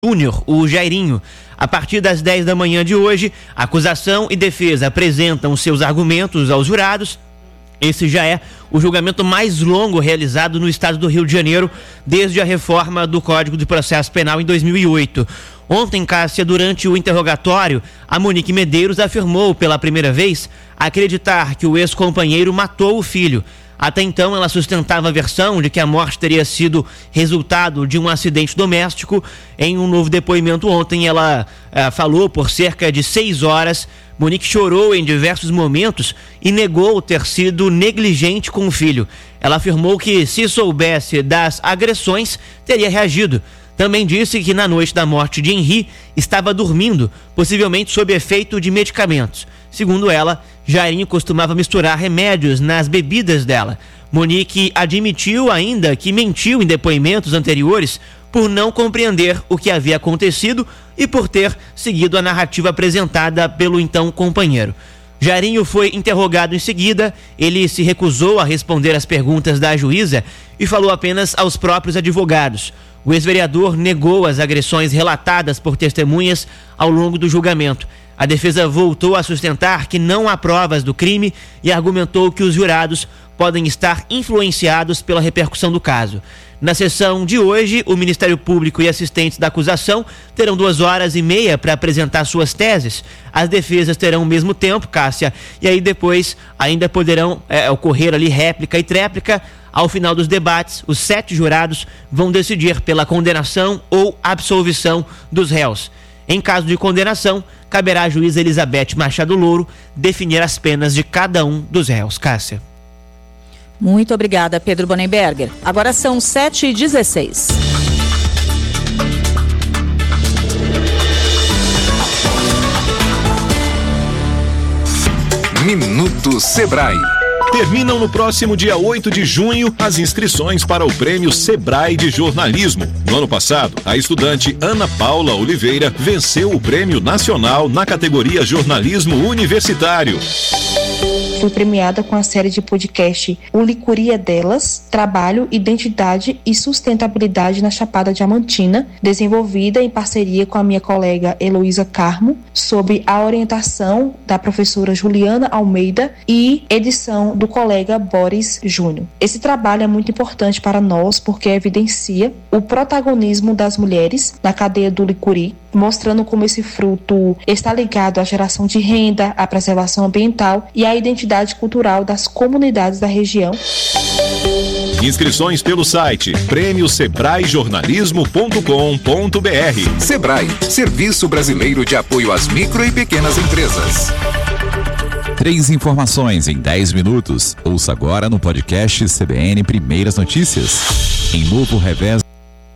Júnior, o Jairinho. A partir das 10 da manhã de hoje, acusação e defesa apresentam seus argumentos aos jurados. Esse já é o julgamento mais longo realizado no estado do Rio de Janeiro desde a reforma do Código de Processo Penal em 2008. Ontem, Cássia, durante o interrogatório, a Monique Medeiros afirmou pela primeira vez acreditar que o ex-companheiro matou o filho. Até então, ela sustentava a versão de que a morte teria sido resultado de um acidente doméstico. Em um novo depoimento ontem, ela falou por cerca de 6 horas. Monique chorou em diversos momentos e negou ter sido negligente com o filho. Ela afirmou que, se soubesse das agressões, teria reagido. Também disse que na noite da morte de Henri estava dormindo, possivelmente sob efeito de medicamentos. Segundo ela, Jairinho costumava misturar remédios nas bebidas dela. Monique admitiu ainda que mentiu em depoimentos anteriores por não compreender o que havia acontecido e por ter seguido a narrativa apresentada pelo então companheiro. Jairinho foi interrogado em seguida. Ele se recusou a responder às perguntas da juíza e falou apenas aos próprios advogados. O ex-vereador negou as agressões relatadas por testemunhas ao longo do julgamento. A defesa voltou a sustentar que não há provas do crime e argumentou que os jurados podem estar influenciados pela repercussão do caso. Na sessão de hoje, o Ministério Público e assistentes da acusação terão 2h30 para apresentar suas teses. As defesas terão o mesmo tempo, Cássia, e aí depois ainda poderão ocorrer ali réplica e tréplica. Ao final dos debates, os 7 jurados vão decidir pela condenação ou absolvição dos réus. Em caso de condenação, caberá à juíza Elizabeth Machado Louro definir as penas de cada um dos réus. Cássia. Muito obrigada, Pedro Bonenberger. Agora são 7h16. Minuto Sebrae. Terminam no próximo dia 8 de junho as inscrições para o Prêmio Sebrae de Jornalismo. No ano passado, a estudante Ana Paula Oliveira venceu o Prêmio Nacional na categoria Jornalismo Universitário. Fui premiada com a série de podcast O Licuri é Delas, Trabalho, Identidade e Sustentabilidade na Chapada Diamantina, desenvolvida em parceria com a minha colega Heloísa Carmo, sob a orientação da professora Juliana Almeida e edição do colega Boris Júnior. Esse trabalho é muito importante para nós porque evidencia o protagonismo das mulheres na cadeia do licuri, mostrando como esse fruto está ligado à geração de renda, à preservação ambiental e à identidade cultural das comunidades da região. Inscrições pelo site prêmiosebraejornalismo.com.br. Sebrae, Serviço Brasileiro de Apoio às Micro e Pequenas Empresas. 3 informações em 10 minutos. Ouça agora no podcast CBN Primeiras Notícias. Em novo revés